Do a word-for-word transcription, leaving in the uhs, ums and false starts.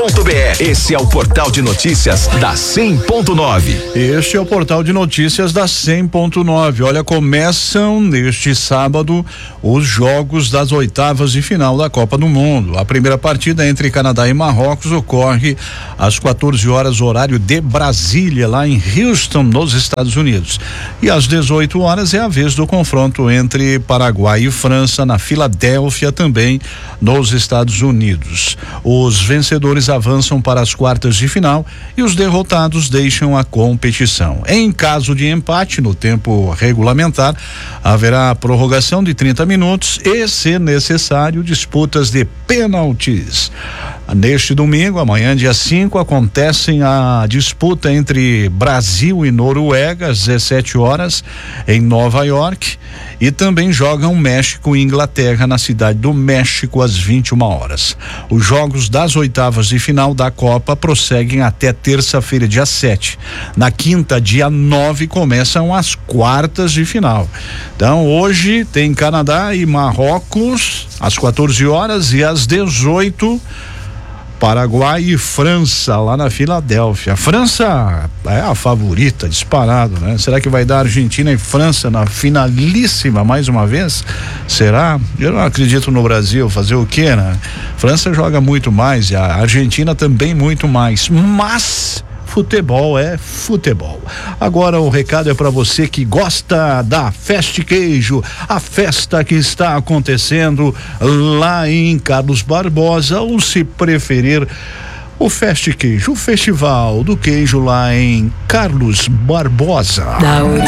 ponto b r. Esse é o portal de notícias da cem ponto nove. Este é o portal de notícias da cem ponto nove. Olha, começam neste sábado os jogos das oitavas de final da Copa do Mundo. A primeira partida entre Canadá e Marrocos ocorre às quatorze horas, horário de Brasília, lá em Houston, nos Estados Unidos. E às dezoito horas é a vez do confronto entre Paraguai e França, na Filadélfia, também nos Estados Unidos. Os vencedores avançam para as quartas de final e os derrotados deixam a competição. Em caso de empate no tempo regulamentar, haverá prorrogação de trinta minutos e, se necessário, disputas de pênaltis. Neste domingo, amanhã, dia cinco, acontecem a disputa entre Brasil e Noruega às dezessete horas em Nova York, e também jogam México e Inglaterra na cidade do México às vinte e uma horas. Os jogos das oitavas de final da Copa prosseguem até terça-feira, dia sete. Na quinta, dia nove, começam as quartas de final. Então, hoje tem Canadá e Marrocos às quatorze horas, e às dezoito, Paraguai e França, lá na Filadélfia. A França é a favorita, disparado, né? Será que vai dar Argentina e França na finalíssima mais uma vez? Será? Eu não acredito no Brasil, fazer o quê, né? França joga muito mais e a Argentina também muito mais, mas futebol é futebol. Agora o recado é para você que gosta da Fest Queijo, a festa que está acontecendo lá em Carlos Barbosa, ou se preferir, o Fest Queijo, o festival do queijo lá em Carlos Barbosa.